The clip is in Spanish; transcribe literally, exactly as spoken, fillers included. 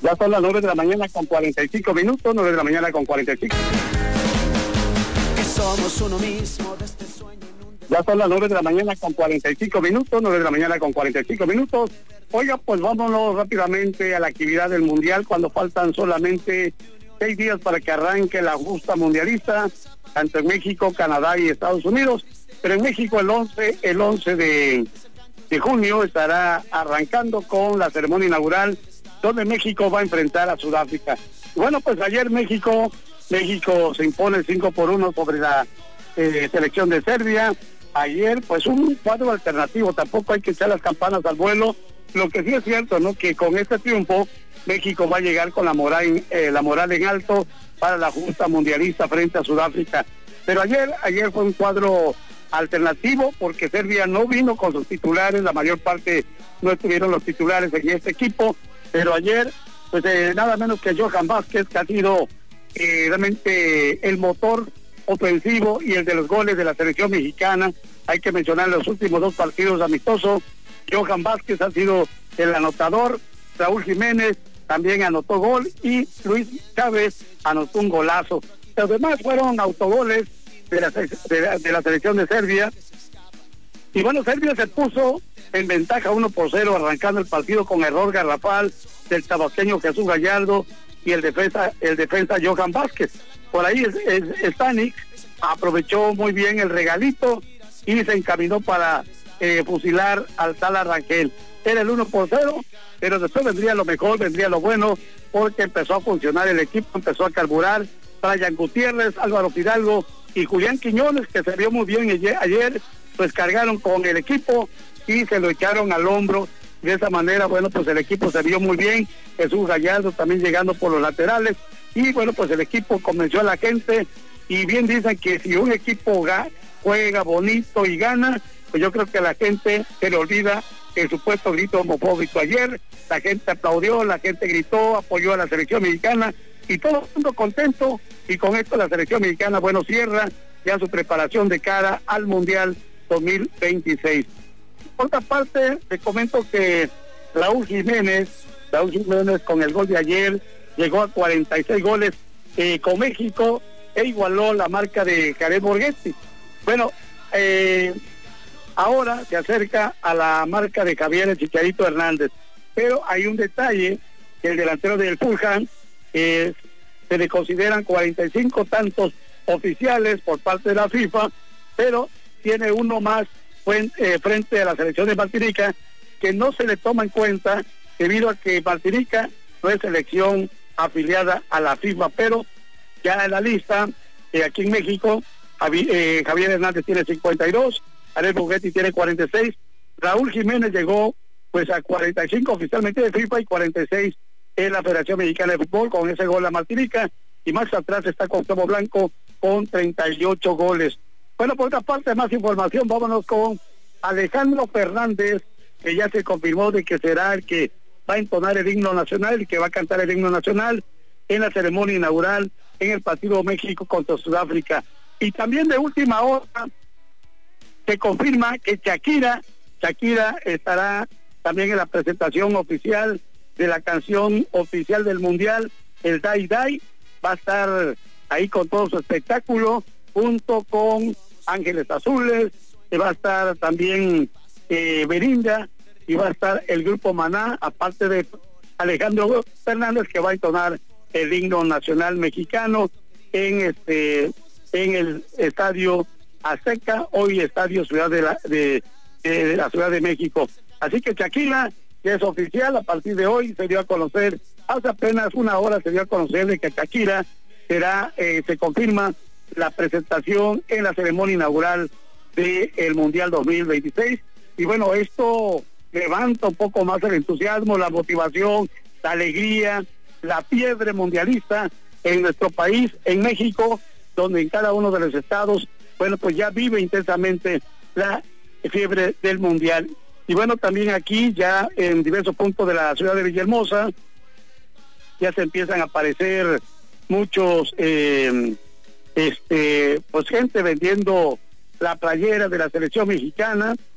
Ya son las nueve de la mañana con cuarenta y cinco minutos, nueve de la mañana con cuarenta y cinco. Que somos uno mismo de este sueño. Ya son las nueve de la mañana con cuarenta y cinco minutos, nueve de la mañana con cuarenta y cinco minutos. Oiga, pues vámonos rápidamente a la actividad del Mundial cuando faltan solamente seis días para que arranque la justa mundialista, tanto en México, Canadá y Estados Unidos. Pero en México el once, el once de, de junio estará arrancando con la ceremonia inaugural, donde México va a enfrentar a Sudáfrica. Y bueno, pues ayer México, México se impone cinco por uno sobre la eh, selección de Serbia. Ayer, pues un cuadro alternativo, tampoco hay que echar las campanas al vuelo. Lo que sí es cierto, ¿no?, que con este triunfo México va a llegar con la moral, eh, la moral en alto para la justa mundialista frente a Sudáfrica. Pero ayer, ayer fue un cuadro alternativo porque Serbia no vino con sus titulares, la mayor parte no estuvieron los titulares en este equipo, pero ayer, pues eh, nada menos que Johan Vázquez, que ha sido eh, realmente el motor ofensivo y el de los goles de la selección mexicana. Hay que mencionar los últimos dos partidos amistosos. Johan Vázquez ha sido el anotador, Raúl Jiménez también anotó gol y Luis Chávez anotó un golazo. Los demás fueron autogoles de la, de la, de la selección de Serbia. Y bueno, Serbia se puso en ventaja uno por cero arrancando el partido con error garrafal del tabasqueño Jesús Gallardo y el defensa el defensa Johan Vázquez. Por ahí es, es, Stanik aprovechó muy bien el regalito y se encaminó para eh, fusilar al Tala Rangel. Era el uno por cero, pero después vendría lo mejor, vendría lo bueno, porque empezó a funcionar el equipo, empezó a carburar. Brian Gutiérrez, Álvaro Fidalgo y Julián Quiñones, que se vio muy bien ayer, ayer, pues cargaron con el equipo y se lo echaron al hombro. De esa manera, bueno, pues el equipo se vio muy bien. Jesús Gallardo también llegando por los laterales. Y bueno, pues el equipo convenció a la gente. Y bien dicen que si un equipo juega bonito y gana, pues yo creo que la gente se le olvida el supuesto grito homofóbico. Ayer la gente aplaudió, la gente gritó, apoyó a la selección mexicana y todo el mundo contento. Y con esto la selección mexicana, bueno, cierra ya su preparación de cara al Mundial dos mil veintiséis. Por otra parte, te comento que Raúl Jiménez, Raúl Jiménez con el gol de ayer, llegó a cuarenta y seis goles eh, con México e igualó la marca de Jared Borghetti. Bueno, eh, ahora se acerca a la marca de Javier el Chicharito Hernández, pero hay un detalle, que el delantero del Fulham eh, se le consideran cuarenta y cinco tantos oficiales por parte de la FIFA, pero tiene uno más frente, eh, frente a la selección de Martinica, que no se le toma en cuenta debido a que Martinica no es selección afiliada a la FIFA, pero ya en la lista, eh, aquí en México, Javi, eh, Javier Hernández tiene cincuenta y dos, Jared Borghetti tiene cuarenta y seis, Raúl Jiménez llegó pues a cuarenta y cinco oficialmente de FIFA y cuarenta y seis en la Federación Mexicana de Fútbol con ese gol a Martinica, y más atrás está Cuauhtémoc Blanco con treinta y ocho goles. Bueno, por otra parte, más información, vámonos con Alejandro Fernández, que ya se confirmó de que será el que va a entonar el himno nacional, el que va a cantar el himno nacional en la ceremonia inaugural en el partido México contra Sudáfrica. Y también de última hora se confirma que Shakira, Shakira estará también en la presentación oficial de la canción oficial del Mundial, el Dai Dai, va a estar ahí con todo su espectáculo, junto con Ángeles Azules, que va a estar también eh, Belinda, y va a estar el grupo Maná, aparte de Alejandro Fernández, que va a entonar el himno nacional mexicano en este en el estadio Azteca, hoy estadio Ciudad de la de, de, de la Ciudad de México. Así que Shakira, que es oficial, a partir de hoy se dio a conocer, hace apenas una hora se dio a conocer de que Shakira será, eh, se confirma la presentación en la ceremonia inaugural del Mundial dos mil veintiséis. Y bueno, esto levanta un poco más el entusiasmo, la motivación, la alegría, la fiebre mundialista en nuestro país, en México, donde en cada uno de los estados, bueno, pues ya vive intensamente la fiebre del Mundial. Y bueno, también aquí ya en diversos puntos de la ciudad de Villahermosa ya se empiezan a aparecer muchos eh, este pues gente vendiendo la playera de la selección mexicana,